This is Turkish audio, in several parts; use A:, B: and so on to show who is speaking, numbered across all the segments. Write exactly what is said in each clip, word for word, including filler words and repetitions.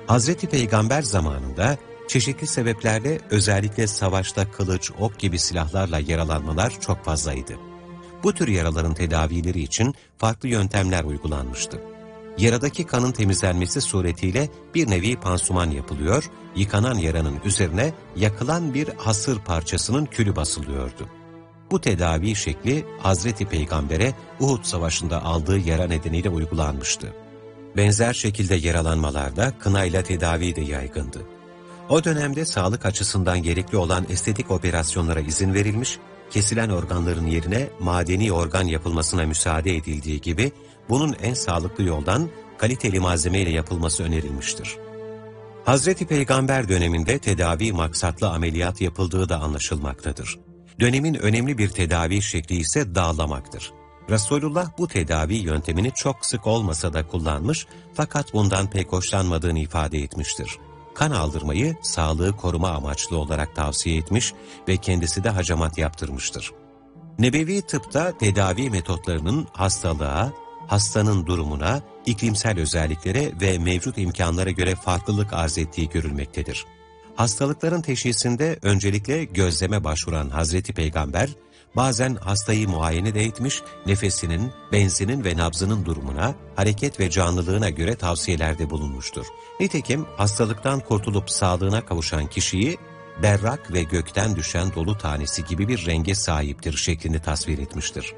A: Hazreti Peygamber zamanında çeşitli sebeplerle özellikle savaşta kılıç, ok gibi silahlarla yaralanmalar çok fazlaydı. Bu tür yaraların tedavileri için farklı yöntemler uygulanmıştı. Yaradaki kanın temizlenmesi suretiyle bir nevi pansuman yapılıyor, yıkanan yaranın üzerine yakılan bir hasır parçasının külü basılıyordu. Bu tedavi şekli Hazreti Peygamber'e Uhud Savaşı'nda aldığı yara nedeniyle uygulanmıştı. Benzer şekilde yaralanmalarda kınayla tedavi de yaygındı. O dönemde sağlık açısından gerekli olan estetik operasyonlara izin verilmiş, kesilen organların yerine madeni organ yapılmasına müsaade edildiği gibi, bunun en sağlıklı yoldan kaliteli malzemeyle yapılması önerilmiştir. Hazreti Peygamber döneminde tedavi maksatlı ameliyat yapıldığı da anlaşılmaktadır. Dönemin önemli bir tedavi şekli ise dağlamaktır. Resulullah bu tedavi yöntemini çok sık olmasa da kullanmış, fakat bundan pek hoşlanmadığını ifade etmiştir. Kan aldırmayı sağlığı koruma amaçlı olarak tavsiye etmiş ve kendisi de hacamat yaptırmıştır. Nebevi tıpta tedavi metotlarının hastalığa, hastanın durumuna, iklimsel özelliklere ve mevcut imkanlara göre farklılık arz ettiği görülmektedir. Hastalıkların teşhisinde öncelikle gözleme başvuran Hazreti Peygamber, bazen hastayı muayene de etmiş, nefesinin, benzinin ve nabzının durumuna, hareket ve canlılığına göre tavsiyelerde bulunmuştur. Nitekim hastalıktan kurtulup sağlığına kavuşan kişiyi, berrak ve gökten düşen dolu tanesi gibi bir renge sahiptir şeklinde tasvir etmiştir.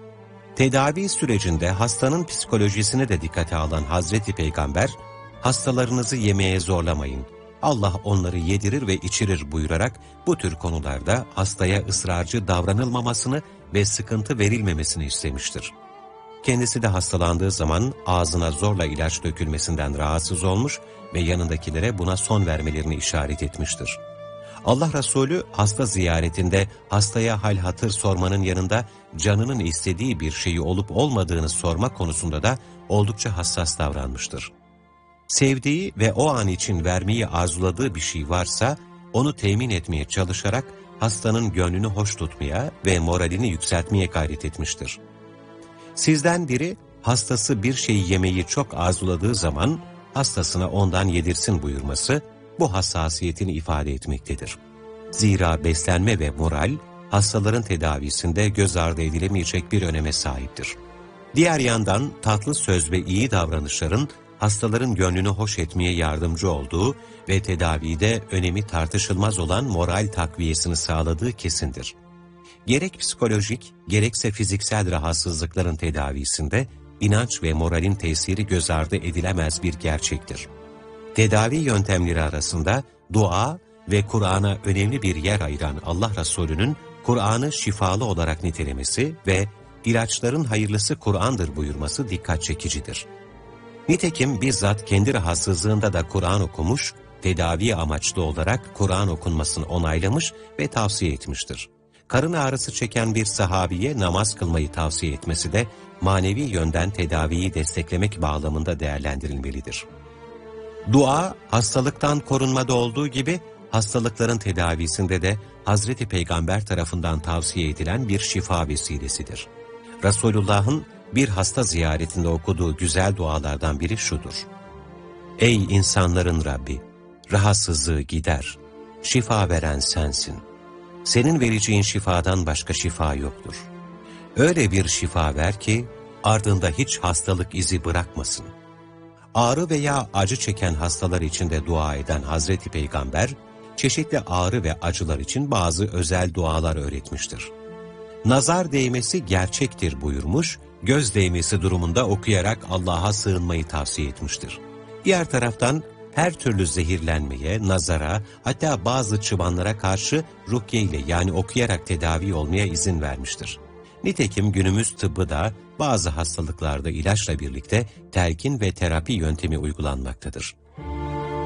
A: Tedavi sürecinde hastanın psikolojisini de dikkate alan Hazreti Peygamber, hastalarınızı yemeğe zorlamayın, Allah onları yedirir ve içirir buyurarak bu tür konularda hastaya ısrarcı davranılmamasını ve sıkıntı verilmemesini istemiştir. Kendisi de hastalandığı zaman ağzına zorla ilaç dökülmesinden rahatsız olmuş ve yanındakilere buna son vermelerini işaret etmiştir. Allah Resulü hasta ziyaretinde hastaya hal hatır sormanın yanında canının istediği bir şeyi olup olmadığını sorma konusunda da oldukça hassas davranmıştır. Sevdiği ve o an için vermeyi arzuladığı bir şey varsa onu temin etmeye çalışarak hastanın gönlünü hoş tutmaya ve moralini yükseltmeye gayret etmiştir. Sizden biri hastası bir şeyi yemeyi çok arzuladığı zaman hastasına ondan yedirsin buyurması bu hassasiyetini ifade etmektedir. Zira beslenme ve moral hastaların tedavisinde göz ardı edilemeyecek bir öneme sahiptir. Diğer yandan tatlı söz ve iyi davranışların hastaların gönlünü hoş etmeye yardımcı olduğu ve tedavide önemi tartışılmaz olan moral takviyesini sağladığı kesindir. Gerek psikolojik, gerekse fiziksel rahatsızlıkların tedavisinde inanç ve moralin tesiri göz ardı edilemez bir gerçektir. Tedavi yöntemleri arasında dua ve Kur'an'a önemli bir yer ayıran Allah Resulü'nün Kur'an'ı şifalı olarak nitelemesi ve ilaçların hayırlısı Kur'an'dır buyurması dikkat çekicidir. Nitekim bizzat kendi rahatsızlığında da Kur'an okumuş, tedavi amaçlı olarak Kur'an okunmasını onaylamış ve tavsiye etmiştir. Karın ağrısı çeken bir sahabiye namaz kılmayı tavsiye etmesi de manevi yönden tedaviyi desteklemek bağlamında değerlendirilmelidir. Dua, hastalıktan korunmada olduğu gibi hastalıkların tedavisinde de Hazreti Peygamber tarafından tavsiye edilen bir şifa vesilesidir. Resulullah'ın bir hasta ziyaretinde okuduğu güzel dualardan biri şudur: Ey insanların Rabbi! Rahatsızlığı gider, şifa veren sensin. Senin vereceğin şifadan başka şifa yoktur. Öyle bir şifa ver ki ardında hiç hastalık izi bırakmasın. Ağrı veya acı çeken hastalar için de dua eden Hazreti Peygamber, çeşitli ağrı ve acılar için bazı özel dualar öğretmiştir. Nazar değmesi gerçektir buyurmuş, göz değmesi durumunda okuyarak Allah'a sığınmayı tavsiye etmiştir. Diğer taraftan her türlü zehirlenmeye, nazara, hatta bazı çıbanlara karşı rukiye ile yani okuyarak tedavi olmaya izin vermiştir. Nitekim günümüz tıbbı da bazı hastalıklarda ilaçla birlikte telkin ve terapi yöntemi uygulanmaktadır.